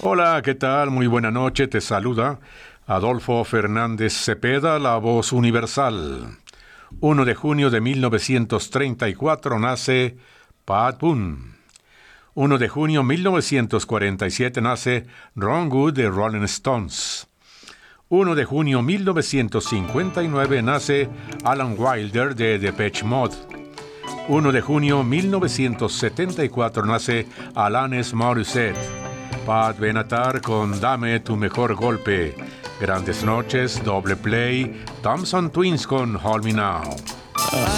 Hola, ¿qué tal? Muy buena noche, te saluda Adolfo Fernández Cepeda, la voz universal. 1 de junio de 1934 nace Pat Boone. 1 de junio de 1947 nace Ron Wood de Rolling Stones. 1 de junio de 1959 nace Alan Wilder de Depeche Mode. 1 de junio de 1974 nace Alanis Morissette. Pat Benatar con Dame tu mejor golpe. Grandes noches, Doble Play, Thompson Twins con Hold Me Now.